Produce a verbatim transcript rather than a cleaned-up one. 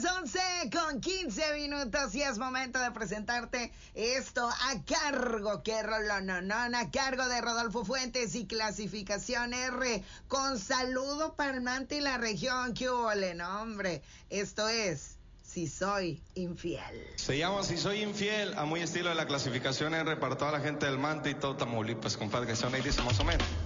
las once con quince minutos y es momento de presentarte esto a cargo, que rolononón, a cargo de Rodolfo Fuentes y Clasificación R, con saludo palmante y la región. ¿Qué ole, no, hombre? Esto es Si Soy Infiel. Se llama Si Soy Infiel, a muy estilo de la Clasificación R, para toda la gente del Mante y todo Tamaulipas, compadre, que son ahí dice más o menos.